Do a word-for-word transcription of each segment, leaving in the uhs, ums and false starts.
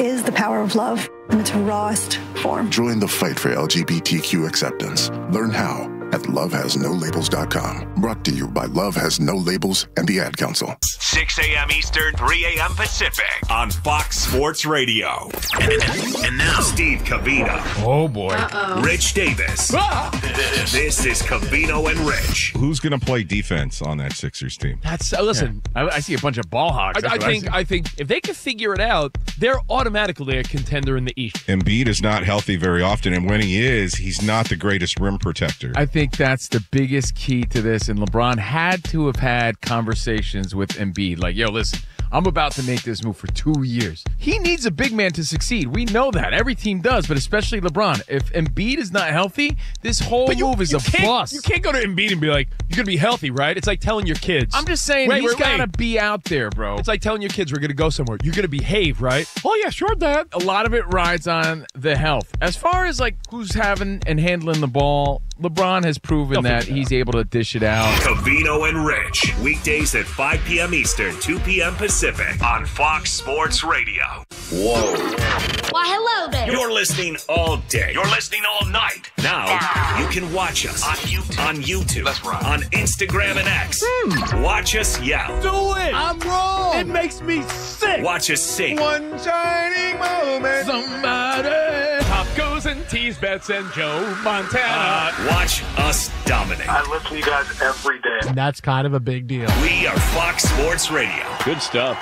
is the power of love in its rawest form. Join the fight for L G B T Q acceptance. Learn how at love has no labels dot com. Brought to you by Love Has No Labels and the Ad Council. six a.m. Eastern, three a.m. Pacific on Fox Sports Radio. And now, Steve Covino. Oh, boy. Uh-oh. Rich Davis. Ah! This is Covino and Rich. Who's going to play defense on that Sixers team? That's uh, listen. I, I see a bunch of ball hogs. I, I That's what think. I, I think if they can figure it out, they're automatically a contender in the East. Embiid is not healthy very often, and when he is, he's not the greatest rim protector. I think that's the biggest key to this, and LeBron had to have had conversations with Embiid. Like, yo, listen, I'm about to make this move for two years. He needs a big man to succeed. We know that. Every team does, but especially LeBron. If Embiid is not healthy, this whole But you, move is you a can't- bust. You can't go to Embiid and be like, "You're gonna be healthy, right?" It's like telling your kids. I'm just saying Wait, he's wait, got to wait. be out there, bro. It's like telling your kids we're gonna go somewhere. You're gonna behave, right? Oh yeah, sure, Dad. A lot of it rides on the health. As far as like who's having and handling the ball, LeBron has proven They'll that figure it he's able to dish it out. Covino and Rich. Weekdays at five p.m. Eastern, two p.m. Pacific on Fox Sports Radio. Whoa. Why, hello there. You're listening all day. You're listening all night. Now, you can watch us on YouTube. On YouTube. That's right. On Instagram and X. Watch us yell. Do it. I'm wrong. It makes me sick. Watch us sing. One shining moment. Somebody. Pop goes and tease bets and Joe Montana. Uh, watch us dominate. I listen to you guys every day. And that's kind of a big deal. We are Fox Sports Radio. Good stuff.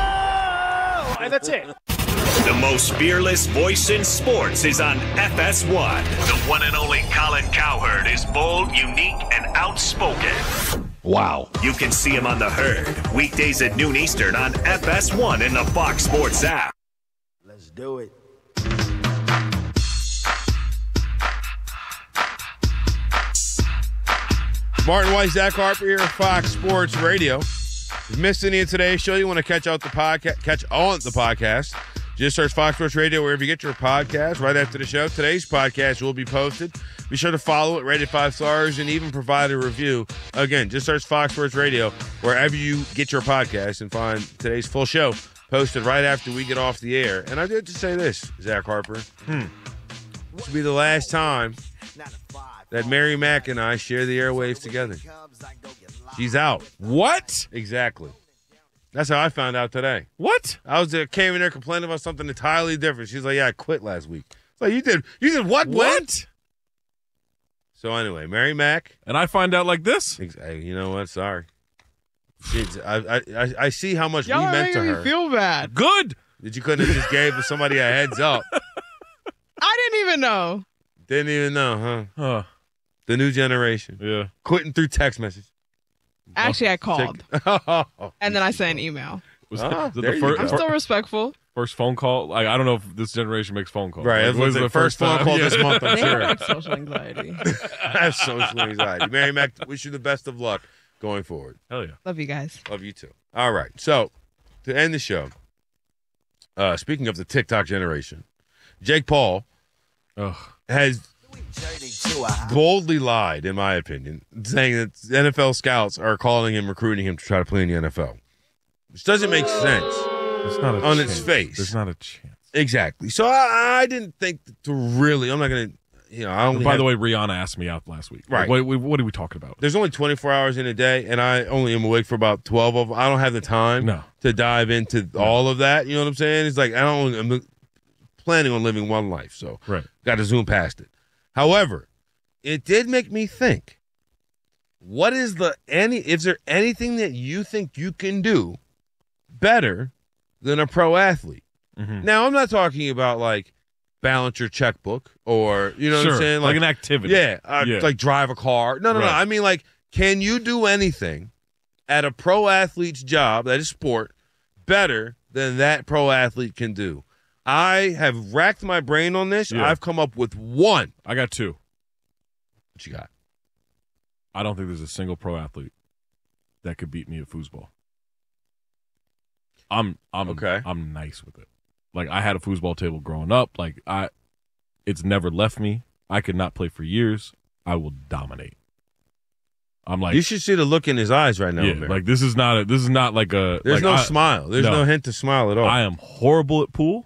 And that's it. The most fearless voice in sports is on F S one. The one and only Colin Cowherd is bold, unique, and outspoken. Wow. You can see him on The Herd, weekdays at noon Eastern on F S one in the Fox Sports app. Let's do it. Martin Weiss, Zach Harper here at Fox Sports Radio. If you missed any of today's show, you want to catch out the podcast, catch on the podcast, just search Fox Sports Radio wherever you get your podcast right after the show. Today's podcast will be posted. Be sure to follow it, rate it five stars, and even provide a review. Again, just search Fox Sports Radio wherever you get your podcast and find today's full show posted right after we get off the air. And I did just say this, Zach Harper. Hmm. This will be the last time that Mary Mack and I share the airwaves together. She's out. What? Exactly. That's how I found out today. What? I was there, came in there complaining about something entirely different. She's like, "Yeah, I quit last week." So you did, you did what? What? When? So anyway, Mary Mack, And I find out like this? ex- hey, you know what? Sorry. Kids, I, I I I see how much Y'all we are meant to making her. me feel bad. Good. That you couldn't have just gave somebody a heads up. I didn't even know. Didn't even know, huh? Huh. The new generation. Yeah. Quitting through text message. Actually, I called. oh, And then I sent an email. Was Ah, it the there you fir- go. I'm still respectful. first phone call? Like, I don't know if this generation makes phone calls. Right. Like, That was the first phone time? call Yeah. this month, I'm They have sure. like social anxiety. I have social anxiety. Mary Mack, wish you the best of luck going forward. Hell yeah. Love you guys. Love you too. All right. So, to end the show, uh, speaking of the TikTok generation, Jake Paul Ugh. has boldly lied, in my opinion, saying that N F L scouts are calling him, recruiting him to try to play in the N F L, which doesn't make sense It's not a on chance. its face. There's not a chance. Exactly. So I, I didn't think to really. I'm not gonna. You know. I only By have, the way, Rihanna asked me out last week. Right. Like, what, what are we talking about? there's only twenty-four hours in a day, and I only am awake for about twelve of them. I don't have the time No. to dive into all of that. You know what I'm saying? It's like I don't. I'm planning on living one life, so Right. got to zoom past it. However, it did make me think. What is the any? Is there anything that you think you can do better than a pro athlete? Mhm. Now, I'm not talking about like balance your checkbook or you know Sure. what I'm saying, Like an activity. Yeah, uh, Yeah. like drive a car. No, no, no. Right. I mean, like, can you do anything at a pro athlete's job, that is sport, better than that pro athlete can do? I have racked my brain on this. Yeah. I've come up with one. I got two. What you got? I don't think there's a single pro athlete that could beat me at foosball. I'm I'm Okay. I'm nice with it. Like, I had a foosball table growing up. Like, I it's never left me. I could not play for years. I will dominate. I'm like, You should see the look in his eyes right now. yeah, man. like this is not a this is not like a There's like no I- smile. There's no. no hint to smile at all. I am horrible at pool.